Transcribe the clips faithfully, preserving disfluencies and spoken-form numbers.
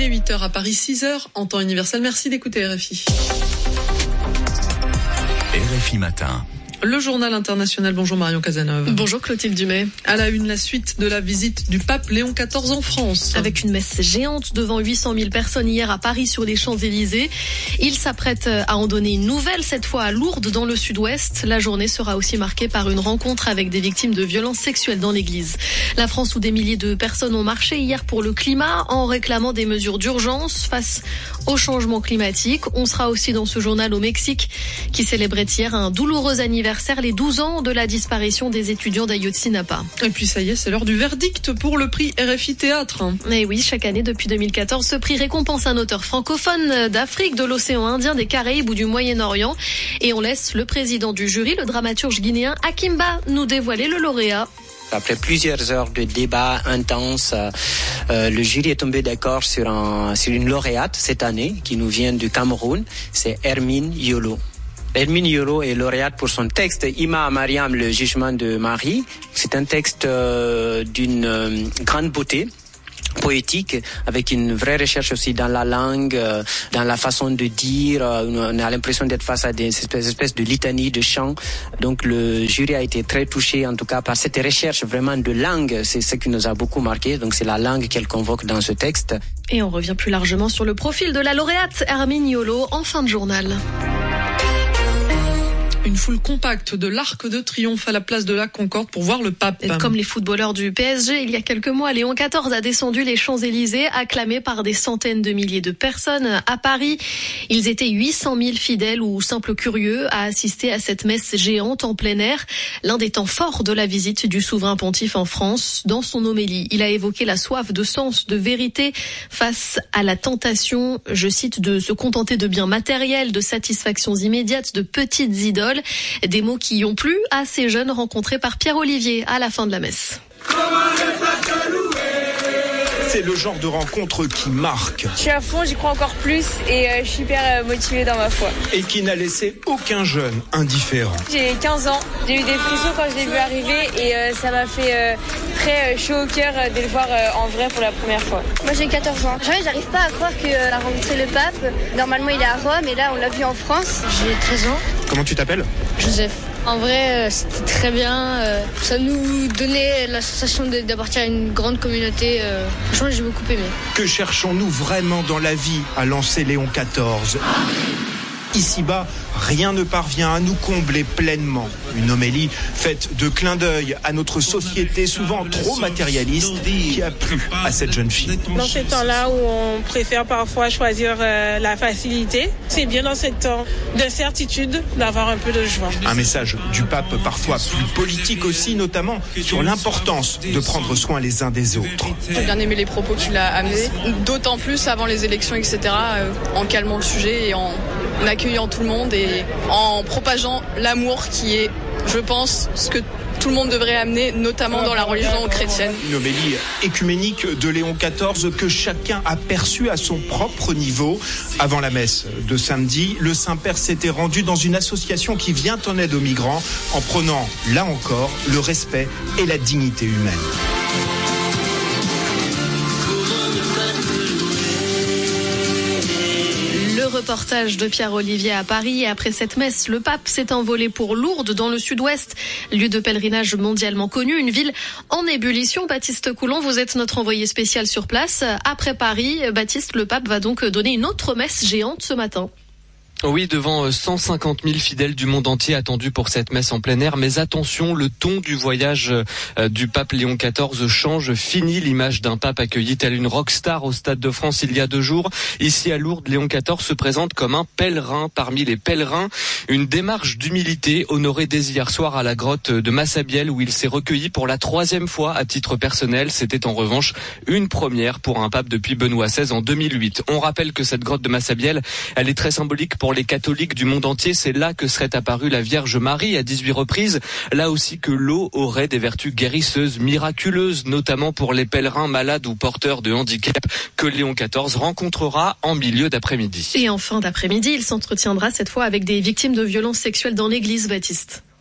est huit heures à Paris, six heures en temps universel. Merci d'écouter R F I. R F I Matin. Le journal international. Bonjour Marion Cazeneuve. Bonjour Clotilde Dumais. À la une, la suite de la visite du pape Léon quatorze en France. Avec une messe géante devant huit cent mille personnes hier à Paris sur les Champs-Élysées. Il s'apprête à en donner une nouvelle, cette fois à Lourdes dans le sud-ouest. La journée sera aussi marquée par une rencontre avec des victimes de violences sexuelles dans l'église. La France où des milliers de personnes ont marché hier pour le climat en réclamant des mesures d'urgence face au changement climatique. On sera aussi dans ce journal au Mexique qui célébrait hier un douloureux anniversaire, les douze ans de la disparition des étudiants d'Ayotzinapa. Et puis ça y est, c'est l'heure du verdict pour le prix R F I Théâtre. Et oui, chaque année depuis deux mille quatorze, ce prix récompense un auteur francophone d'Afrique, de l'océan Indien, des Caraïbes ou du Moyen-Orient. Et on laisse le président du jury, le dramaturge guinéen Akimba, nous dévoiler le lauréat. Après plusieurs heures de débats intenses, euh, le jury est tombé d'accord sur, un, sur une lauréate cette année qui nous vient du Cameroun, c'est Hermine Yolo. Hermine Yolo est lauréate pour son texte Ima Mariam, le jugement de Marie. C'est un texte euh, d'une euh, grande beauté poétique, avec une vraie recherche aussi dans la langue, euh, dans la façon de dire. Euh, on a l'impression d'être face à des espèces, espèces de litanies, de chants. Donc le jury a été très touché, en tout cas, par cette recherche vraiment de langue. C'est ce qui nous a beaucoup marqué. Donc c'est la langue qu'elle convoque dans ce texte. Et on revient plus largement sur le profil de la lauréate Hermine Yolo en fin de journal. Une foule compacte de l'Arc de Triomphe à la place de la Concorde pour voir le pape. Et comme les footballeurs du P S G, il y a quelques mois, Léon quatorze a descendu les Champs-Élysées, acclamé par des centaines de milliers de personnes à Paris. Ils étaient huit cent mille fidèles ou simples curieux à assister à cette messe géante en plein air. L'un des temps forts de la visite du souverain pontife en France. Dans son homélie, il a évoqué la soif de sens, de vérité face à la tentation, je cite, de se contenter de biens matériels, de satisfactions immédiates, de petites idoles. Des mots qui ont plu à ces jeunes rencontrés par Pierre Olivier à la fin de la messe. C'est le genre de rencontre qui marque. Je suis à fond, j'y crois encore plus et euh, je suis hyper euh, motivée dans ma foi. Et qui n'a laissé aucun jeune indifférent. J'ai quinze ans, j'ai eu des frissons quand je l'ai vu arriver et euh, ça m'a fait euh, très euh, chaud au cœur euh, de le voir euh, en vrai pour la première fois. Moi j'ai quatorze ans. Jamais j'arrive pas à croire qu'il a rencontré le pape. Normalement il est à Rome et là on l'a vu en France. J'ai treize ans. Comment tu t'appelles ? Joseph. En vrai, euh, c'était très bien. Euh, ça nous donnait la sensation de, d'appartenir à une grande communauté. Euh, franchement, j'ai beaucoup aimé. Que cherchons-nous vraiment dans la vie, a lancé Léon quatorze ? Ici-bas, rien ne parvient à nous combler pleinement. Une homélie faite de clins d'œil à notre société souvent trop matérialiste qui a plu à cette jeune fille. Dans ces temps-là où on préfère parfois choisir euh, la facilité, c'est bien dans ces temps d'incertitude d'avoir un peu de joie. Un message du pape parfois plus politique aussi, notamment sur l'importance de prendre soin les uns des autres. J'ai bien aimé les propos qu'il a amenés, d'autant plus avant les élections, et cetera, euh, en calmant le sujet et en en accueillant tout le monde et en propageant l'amour qui est, je pense, ce que tout le monde devrait amener, notamment dans la religion chrétienne. Une homélie écuménique de Léon quatorze que chacun a perçu à son propre niveau. Avant la messe de samedi, le Saint-Père s'était rendu dans une association qui vient en aide aux migrants en prônant, là encore, le respect et la dignité humaine. Reportage de Pierre Olivier à Paris. Et après cette messe, le pape s'est envolé pour Lourdes, dans le sud-ouest, lieu de pèlerinage mondialement connu, une ville en ébullition. Baptiste Coulon, vous êtes notre envoyé spécial sur place. Après Paris, Baptiste, le pape va donc donner une autre messe géante ce matin. Oui, devant cent cinquante mille fidèles du monde entier attendus pour cette messe en plein air. Mais attention, le ton du voyage du pape Léon quatorze change. Fini l'image d'un pape accueilli tel une rockstar au Stade de France il y a deux jours. Ici à Lourdes, Léon quatorze se présente comme un pèlerin parmi les pèlerins. Une démarche d'humilité honorée dès hier soir à la grotte de Massabielle où il s'est recueilli pour la troisième fois à titre personnel. C'était en revanche une première pour un pape depuis Benoît seize en deux mille huit. On rappelle que cette grotte de Massabielle, elle est très symbolique pour les catholiques du monde entier. C'est là que serait apparue la Vierge Marie à dix-huit reprises. Là aussi que l'eau aurait des vertus guérisseuses, miraculeuses, notamment pour les pèlerins malades ou porteurs de handicap que Léon quatorze rencontrera en milieu d'après-midi. Et en fin d'après-midi, il s'entretiendra cette fois avec des victimes de violences sexuelles dans l'église, Baptiste.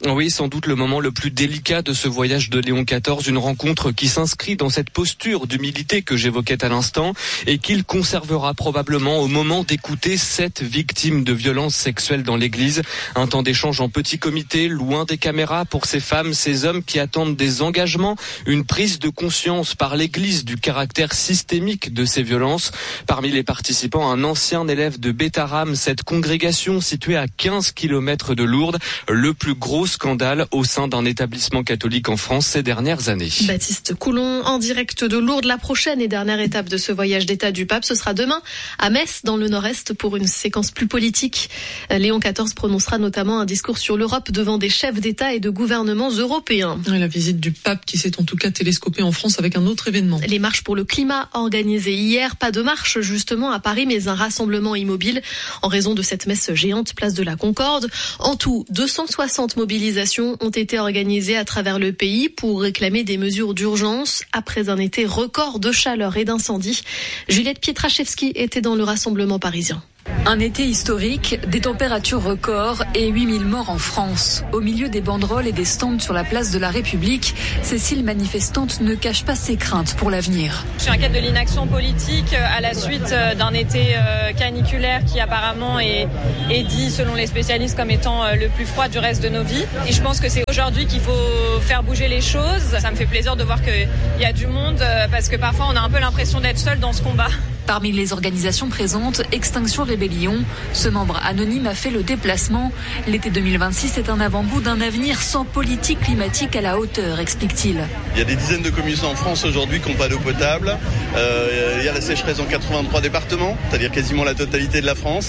Oui, sans doute le moment le plus délicat de ce voyage de Léon quatorze, une rencontre qui s'inscrit dans cette posture d'humilité que j'évoquais à l'instant et qu'il conservera probablement au moment d'écouter sept victimes de violences sexuelles dans l'église. Un temps d'échange en petit comité, loin des caméras pour ces femmes, ces hommes qui attendent des engagements, une prise de conscience par l'église du caractère systémique de ces violences. Parmi les participants, un ancien élève de Bétaram, cette congrégation située à quinze kilomètres de Lourdes, le plus gros scandale au sein d'un établissement catholique en France ces dernières années. Baptiste Coulon en direct de Lourdes. La prochaine et dernière étape de ce voyage d'État du pape, ce sera demain à Metz dans le Nord-Est pour une séquence plus politique. Léon quatorze prononcera notamment un discours sur l'Europe devant des chefs d'État et de gouvernements européens. Et la visite du pape qui s'est en tout cas télescopée en France avec un autre événement. Les marches pour le climat organisées hier, pas de marche justement à Paris mais un rassemblement immobile en raison de cette messe géante place de la Concorde. En tout, deux cent soixante mobilisations ont été organisées à travers le pays pour réclamer des mesures d'urgence après un été record de chaleur et d'incendie. Juliette Pietraszewski était dans le rassemblement parisien. Un été historique, des températures records et huit mille morts en France. Au milieu des banderoles et des stands sur la place de la République, Cécile, manifestante, ne cache pas ses craintes pour l'avenir. Je suis inquiète de l'inaction politique à la suite d'un été caniculaire qui apparemment est, est dit, selon les spécialistes, comme étant le plus froid du reste de nos vies. Et je pense que c'est aujourd'hui qu'il faut faire bouger les choses. Ça me fait plaisir de voir qu'il y a du monde parce que parfois on a un peu l'impression d'être seul dans ce combat. Parmi les organisations présentes, Extinction Rébellion. Ce membre anonyme a fait le déplacement. L'été deux mille vingt-six est un avant-goût d'un avenir sans politique climatique à la hauteur, explique-t-il. Il y a des dizaines de communes en France aujourd'hui qui n'ont pas d'eau potable. Euh, il y a la sécheresse dans quatre-vingt-trois départements, c'est-à-dire quasiment la totalité de la France.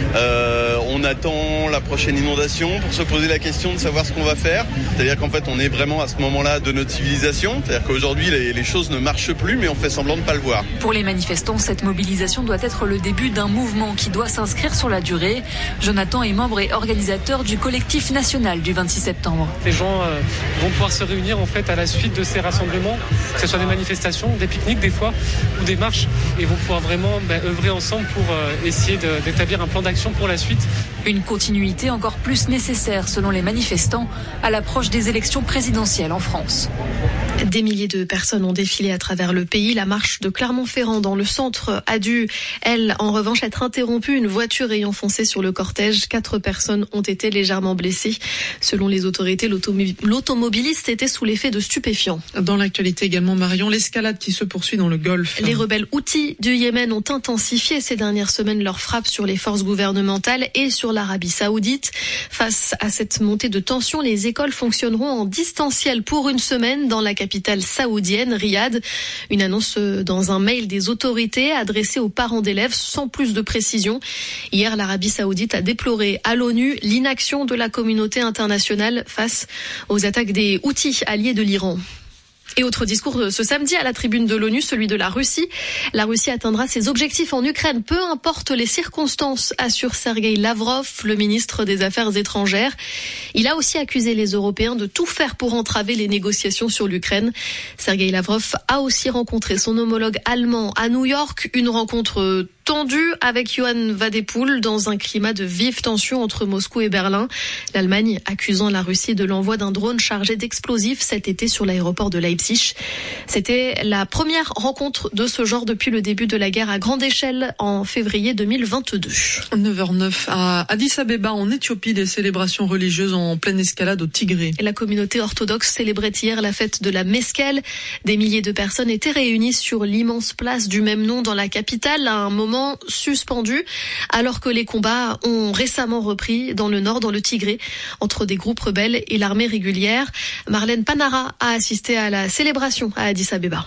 Euh, on attend la prochaine inondation pour se poser la question de savoir ce qu'on va faire. C'est-à-dire qu'en fait, on est vraiment à ce moment-là de notre civilisation. C'est-à-dire qu'aujourd'hui, les, les choses ne marchent plus, mais on fait semblant de ne pas le voir. Pour les manifestants, cette mobilisation doit être le début d'un mouvement qui doit s'inscrire sur la durée. Jonathan est membre et organisateur du collectif national du vingt-six septembre. Les gens euh, vont pouvoir se réunir en fait à la suite de ces rassemblements, que ce soit des manifestations, des pique-niques des fois, ou des marches, et vont pouvoir vraiment bah, œuvrer ensemble pour euh, essayer de, d'établir un plan d'action pour la suite. Une continuité encore plus nécessaire selon les manifestants à l'approche des élections présidentielles en France. Des milliers de personnes ont défilé à travers le pays. La marche de Clermont-Ferrand dans le centre a dû, elle, en revanche, être interrompue. Une voiture ayant foncé sur le cortège. Quatre personnes ont été légèrement blessées. Selon les autorités, l'automobiliste était sous l'effet de stupéfiants. Dans l'actualité également, Marion, l'escalade qui se poursuit dans le Golfe. Les rebelles houthis du Yémen ont intensifié ces dernières semaines leurs frappes sur les forces gouvernementales et sur l'Arabie Saoudite. Face à cette montée de tension, les écoles fonctionneront en distanciel pour une semaine dans la capitale saoudienne, Riyad. Une annonce dans un mail des autorités adressé aux parents d'élèves sans plus de précision. Hier, l'Arabie Saoudite a déploré à l'ONU l'inaction de la communauté internationale face aux attaques des Houthis alliés de l'Iran. Et autre discours ce samedi à la tribune de l'ONU, celui de la Russie. La Russie atteindra ses objectifs en Ukraine, peu importe les circonstances, assure Sergueï Lavrov, le ministre des Affaires étrangères. Il a aussi accusé les Européens de tout faire pour entraver les négociations sur l'Ukraine. Sergueï Lavrov a aussi rencontré son homologue allemand à New York, une rencontre tendue avec Johann Wadepoul dans un climat de vive tension entre Moscou et Berlin. L'Allemagne accusant la Russie de l'envoi d'un drone chargé d'explosifs cet été sur l'aéroport de Leipzig. C'était la première rencontre de ce genre depuis le début de la guerre à grande échelle en février deux mille vingt-deux. neuf heures neuf à Addis Abeba en Éthiopie, des célébrations religieuses en pleine escalade au Tigré. La communauté orthodoxe célébrait hier la fête de la Meskel. Des milliers de personnes étaient réunies sur l'immense place du même nom dans la capitale à un moment suspendu alors que les combats ont récemment repris dans le nord, dans le Tigré, entre des groupes rebelles et l'armée régulière. Marlène Panara a assisté à la célébration à Addis Abeba.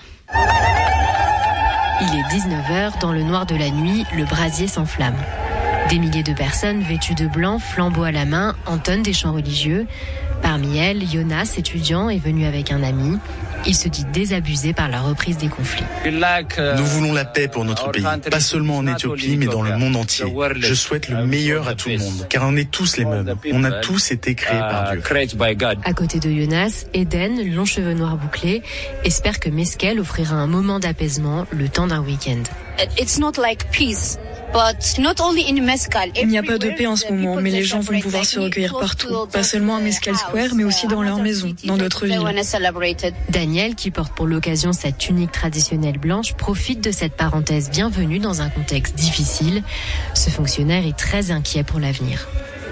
Il est dix-neuf heures, dans le noir de la nuit, le brasier s'enflamme. Des milliers de personnes vêtues de blanc, flambeaux à la main, entonnent des chants religieux. Parmi elles, Jonas, étudiant, est venu avec un ami. Il se dit désabusé par la reprise des conflits. Nous voulons la paix pour notre pays, pas seulement en Éthiopie, mais dans le monde entier. Je souhaite le meilleur à tout le monde, car on est tous les mêmes. On a tous été créés par Dieu. À côté de Jonas, Eden, long cheveux noirs bouclés, espère que Meskel offrira un moment d'apaisement le temps d'un week-end. It's not like peace. Il n'y a pas de paix en ce moment, mais les gens vont pouvoir se recueillir partout. Pas seulement à Mescal Square, mais aussi dans leur maison, dans d'autres villes. Daniel, qui porte pour l'occasion sa tunique traditionnelle blanche, profite de cette parenthèse bienvenue dans un contexte difficile. Ce fonctionnaire est très inquiet pour l'avenir.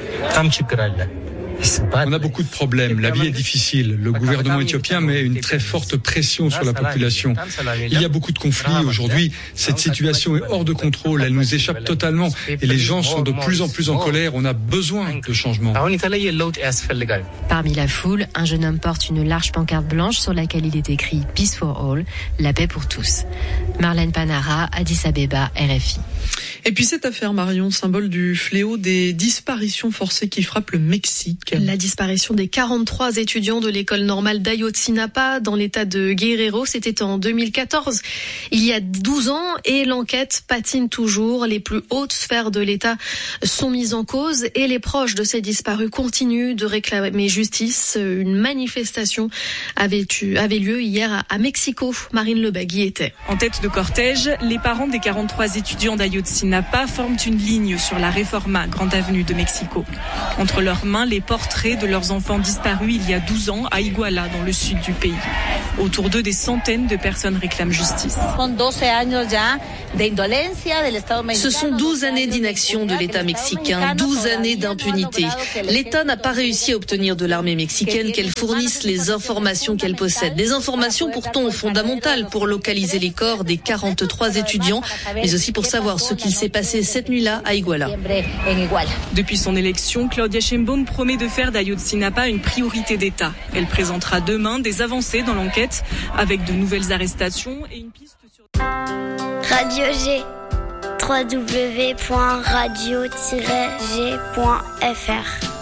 On a beaucoup de problèmes, la vie est difficile. Le gouvernement éthiopien met une très forte pression sur la population. Il y a beaucoup de conflits aujourd'hui. Cette situation est hors de contrôle, elle nous échappe totalement et les gens sont de plus en plus en colère. On a besoin de changement. Parmi la foule, un jeune homme porte une large pancarte blanche sur laquelle il est écrit « Peace for all », la paix pour tous. Marlène Panara, Addis Abeba, R F I. Et puis cette affaire, Marion, symbole du fléau des disparitions forcées qui frappent le Mexique. La disparition des quarante-trois étudiants de l'école normale d'Ayotzinapa dans l'état de Guerrero, c'était en deux mille quatorze, il y a douze ans, et l'enquête patine toujours. Les plus hautes sphères de l'État sont mises en cause et les proches de ces disparus continuent de réclamer justice. Une manifestation avait, eu, avait lieu hier à Mexico. Marine Lebag y était. En tête de cortège, les parents des quarante-trois étudiants d'Ayotzinapa forment une ligne sur la Reforma, grande avenue de Mexico. Entre leurs mains, les portraits de leurs enfants disparus il y a douze ans à Iguala, dans le sud du pays. Autour d'eux, des centaines de personnes réclament justice. Ce sont douze années d'inaction de l'État mexicain, douze années d'impunité. L'État n'a pas réussi à obtenir de l'armée mexicaine qu'elle fournisse les informations qu'elle possède. Des informations pourtant fondamentales pour localiser les corps des quarante-trois étudiants, mais aussi pour savoir ce qu'il s'est passé cette nuit-là à Iguala. Depuis son élection, Claudia Sheinbaum promet de faire d'Ayotzinapa une priorité d'État. Elle présentera demain des avancées dans l'enquête avec de nouvelles arrestations et une piste sur... Radio G, w w w point radio tiret g point f r